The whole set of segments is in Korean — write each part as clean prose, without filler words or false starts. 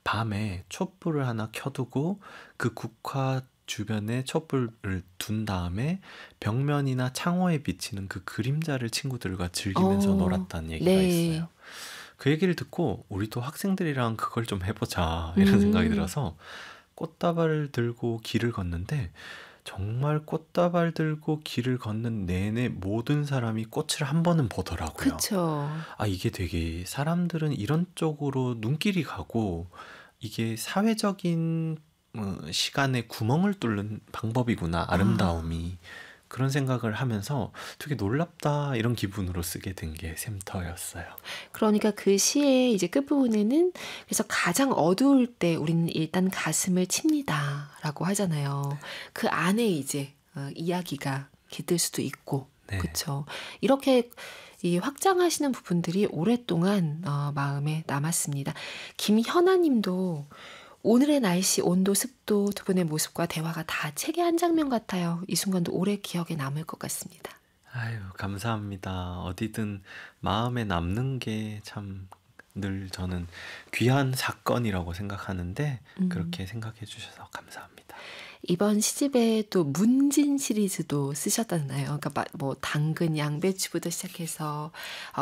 밤에 촛불을 하나 켜두고 그 국화 주변에 촛불을 둔 다음에 벽면이나 창호에 비치는 그 그림자를 친구들과 즐기면서 어, 놀았다는 얘기가 네. 있어요. 그 얘기를 듣고 우리도 학생들이랑 그걸 좀 해보자 이런 생각이 음, 들어서 꽃다발을 들고 길을 걷는데 정말 꽃다발 들고 길을 걷는 내내 모든 사람이 꽃을 한 번은 보더라고요. 그쵸. 아, 이게 되게 사람들은 이런 쪽으로 눈길이 가고 이게 사회적인 시간에 구멍을 뚫는 방법이구나, 아, 아름다움이. 그런 생각을 하면서 되게 놀랍다 이런 기분으로 쓰게 된 게 샘터였어요. 그러니까 그 시의 이제 끝부분에는 그래서 가장 어두울 때 우리는 일단 가슴을 칩니다라고 하잖아요. 그 안에 이제 이야기가 깃들 수도 있고, 네. 그쵸. 이렇게 이 확장하시는 부분들이 오랫동안 마음에 남았습니다. 김현아 님도 오늘의 날씨, 온도, 습도 두 분의 모습과 대화가 다 책의 한 장면 같아요. 이 순간도 오래 기억에 남을 것 같습니다. 아유, 감사합니다. 어디든 마음에 남는 게 참 늘 저는 귀한 사건이라고 생각하는데 음. 그렇게 생각해 주셔서 감사합니다. 이번 시집에 또 문진 시리즈도 쓰셨잖아요. 그러니까 뭐 당근, 양배추부터 시작해서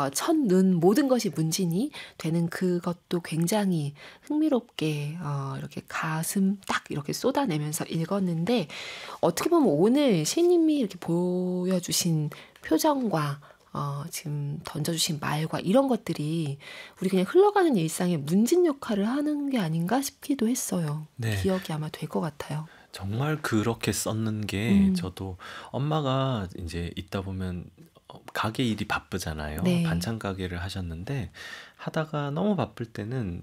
첫눈 모든 것이 문진이 되는 그것도 굉장히 흥미롭게 이렇게 가슴 딱 이렇게 쏟아내면서 읽었는데 어떻게 보면 오늘 시님이 이렇게 보여주신 표정과 지금 던져주신 말과 이런 것들이 우리 그냥 흘러가는 일상의 문진 역할을 하는 게 아닌가 싶기도 했어요. 네. 기억이 아마 될 것 같아요. 정말 그렇게 썼는 게 음, 저도 엄마가 이제 있다 보면 가게 일이 바쁘잖아요. 네. 반찬 가게를 하셨는데 하다가 너무 바쁠 때는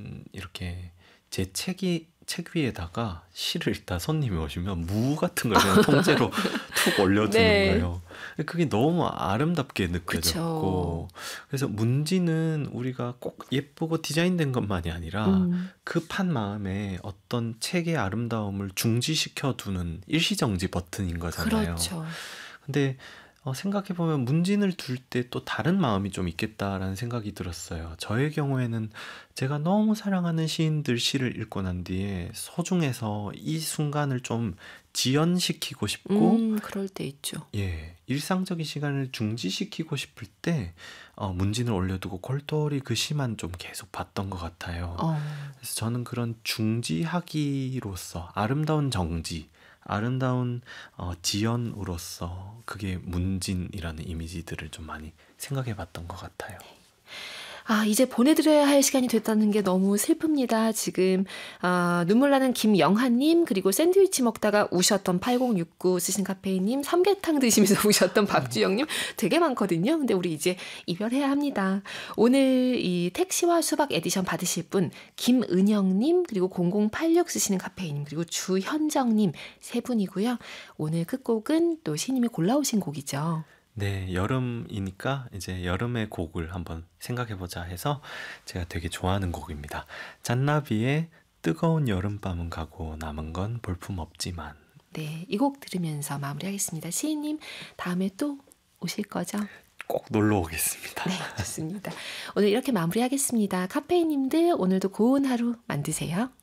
이렇게 제 책 위에다가 시를 읽다 손님이 오시면 무 같은 걸 그냥 통째로 툭 올려두는 네. 거예요. 그게 너무 아름답게 그쵸. 느껴졌고 그래서 문지는 우리가 꼭 예쁘고 디자인된 것만이 아니라 음, 급한 마음에 어떤 책의 아름다움을 중지시켜 두는 일시정지 버튼인 거잖아요. 그렇죠. 근데 생각해보면 문진을 둘 때 또 다른 마음이 좀 있겠다라는 생각이 들었어요. 저의 경우에는 제가 너무 사랑하는 시인들 시를 읽고 난 뒤에 소중해서 이 순간을 좀 지연시키고 싶고, 그럴 때 있죠. 예, 일상적인 시간을 중지시키고 싶을 때 문진을 올려두고 골똘히 그 시만 좀 계속 봤던 것 같아요. 어, 그래서 저는 그런 중지하기로서 아름다운 정지, 아름다운 지연으로서 그게 문진이라는 이미지들을 좀 많이 생각해 봤던 것 같아요. 이제 보내드려야 할 시간이 됐다는 게 너무 슬픕니다. 지금, 눈물 나는 김영하님, 그리고 샌드위치 먹다가 우셨던 8069 쓰신 카페인님, 삼계탕 드시면서 우셨던 박주영님, 되게 많거든요. 근데 우리 이제 이별해야 합니다. 오늘 이 택시와 수박 에디션 받으실 분, 김은영님, 그리고 0086 쓰시는 카페인님, 그리고 주현정님 세 분이고요. 오늘 끝곡은 또 시님이 골라오신 곡이죠. 네, 여름이니까 이제 여름의 곡을 한번 생각해 보자 해서 제가 되게 좋아하는 곡입니다. 잔나비의 뜨거운 여름밤은 가고 남은 건 볼품 없지만. 네, 이 곡 들으면서 마무리하겠습니다. 시인님, 다음에 또 오실 거죠? 꼭 놀러 오겠습니다. 네, 좋습니다. 오늘 이렇게 마무리하겠습니다. 카페인님들, 오늘도 고운 하루 만드세요.